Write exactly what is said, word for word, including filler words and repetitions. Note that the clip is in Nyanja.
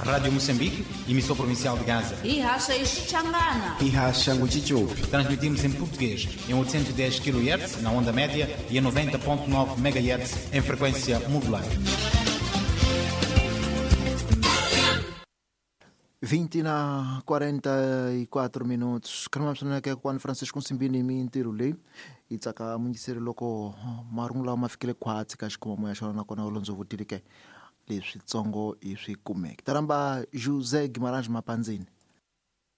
Rádio Moçambique, emissão provincial de Gaza. E racha Ixixangana. E racha Nguchichupi. Transmitimos em português, em oitocentos e dez quilohertz, na onda média, e em noventa ponto nove megahertz, em frequência modular. vinte na quarenta e quatro minutos. Kama msana ke kwa Francisco Simbini mi ntirule. Itsaka munyiseri loko marungula mafikile kwatsi ka xikuma moya xona na kona ulonzo vutilike leswi tsongo i swi kumeke. Taramba Jose Guimarães Mapanzini.